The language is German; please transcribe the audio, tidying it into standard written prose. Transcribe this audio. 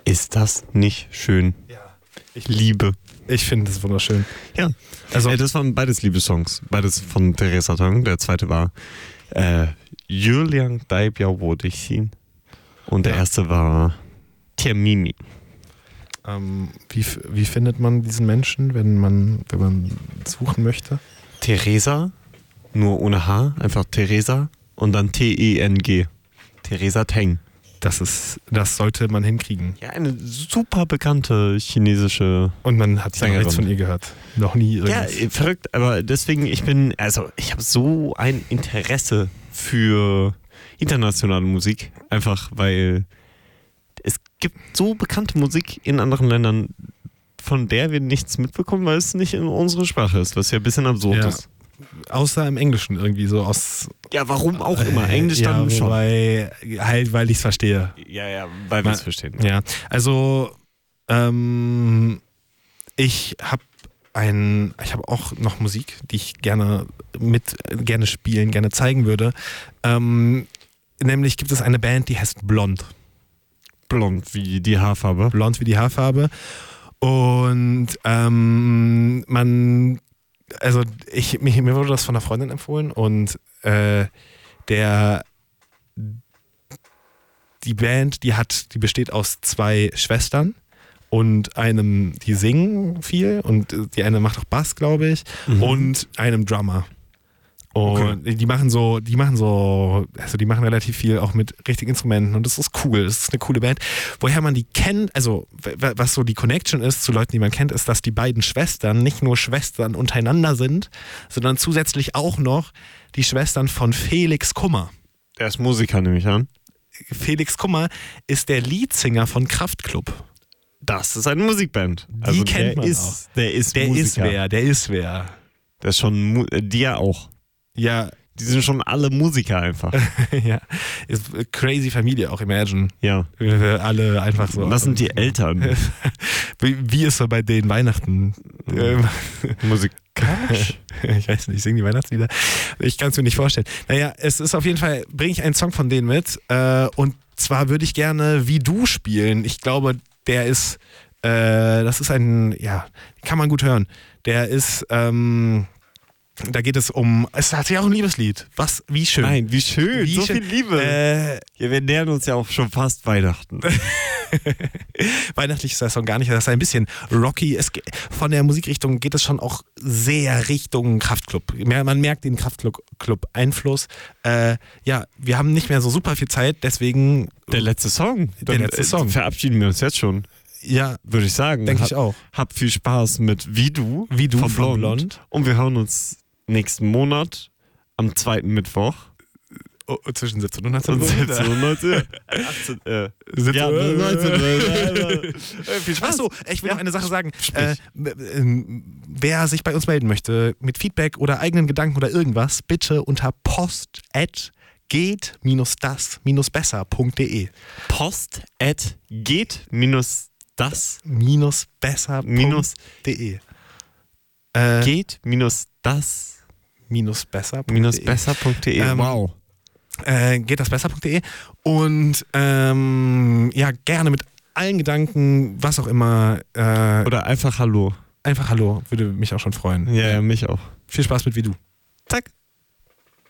Ist das nicht schön? Ja. Liebe. Ich finde das wunderschön. Ja. Also, Das waren beides Liebessongs. Beides von Teresa Tong. Der zweite war Julian Daibia Wodichin. Und der erste war Tiamimi. wie findet man diesen Menschen, wenn man suchen möchte? Teresa, nur ohne H, einfach Teresa und dann T-E-N-G. Teresa Teng. Das sollte man hinkriegen. Ja, eine super bekannte chinesische Und man hat ja Sängerin. nichts von ihr gehört. Noch nie irgendwas. Ja, verrückt, aber deswegen, ich habe so ein Interesse für internationale Musik, einfach weil es gibt so bekannte Musik in anderen Ländern, von der wir nichts mitbekommen, weil es nicht in unserer Sprache ist, was ja ein bisschen absurd ist. Außer im Englischen irgendwie so aus... Ja, warum auch immer. Englisch dann schon. Weil ich es verstehe. Ja, weil wir es verstehen. Ja, also ich habe auch noch Musik, die ich gerne spielen, gerne zeigen würde. Nämlich gibt es eine Band, die heißt Blond. Blond wie die Haarfarbe. Blond wie die Haarfarbe. Und mir wurde das von einer Freundin empfohlen und die Band, die besteht aus 2 Schwestern und einem, die singen viel und die eine macht auch Bass, glaube ich, und einem Drummer. Und die machen relativ viel auch mit richtigen Instrumenten und das ist cool. Das ist eine coole Band. Woher man die kennt, also was so die Connection ist zu Leuten, die man kennt, ist, dass die beiden Schwestern nicht nur Schwestern untereinander sind, sondern zusätzlich auch noch die Schwestern von Felix Kummer. Der ist Musiker, nehme ich an. Felix Kummer ist der Leadsinger von Kraftklub. Das ist eine Musikband. Die kennt man auch. Der ist Musiker. Der ist wer. Der ist schon, die ja auch. Ja. Die sind schon alle Musiker einfach. Ja. Ist crazy Familie auch, Imagine. Ja. Alle einfach so. Was sind die Eltern? Wie ist so bei denen Weihnachten? Musikalisch? Ich weiß nicht, singen die Weihnachtslieder? Ich kann es mir nicht vorstellen. Naja, es ist auf jeden Fall, bringe ich einen Song von denen mit. Und zwar würde ich gerne Wie Du spielen. Ich glaube, das ist ein, ja, kann man gut hören. Der ist, da geht es um, es hat ja auch ein Liebeslied. Wie schön. Nein, wie schön. Wie so schön. viel Liebe. Ja, wir nähern uns ja auch schon fast Weihnachten. Weihnachtlich ist der Song gar nicht. Das ist ein bisschen rocky. Von der Musikrichtung geht es schon auch sehr Richtung Kraftklub. Man merkt den Kraftklub-Einfluss. Ja, wir haben nicht mehr so super viel Zeit, deswegen... Der letzte Song. Verabschieden wir uns jetzt schon. Ja, würde ich sagen. Denke ich auch. Hab viel Spaß mit Wie Du von Blond. Und wir hören uns nächsten Monat am 2. Mittwoch. Zwischen 17 und 19 Uhr. 17 und 19 Uhr. 18, ja, 19 Uhr. Viel Spaß. Achso, ich will noch eine Sache sagen. Wer sich bei uns melden möchte mit Feedback oder eigenen Gedanken oder irgendwas, bitte unter post@geht-das-besser.de. Post@geht-das-besser.de. Geht-das-besser.de. Wow. Geht-das-besser.de und ja, gerne mit allen Gedanken, was auch immer. Oder einfach Hallo. Einfach Hallo, würde mich auch schon freuen. Ja, mich auch. Viel Spaß mit Wie Du. Zack.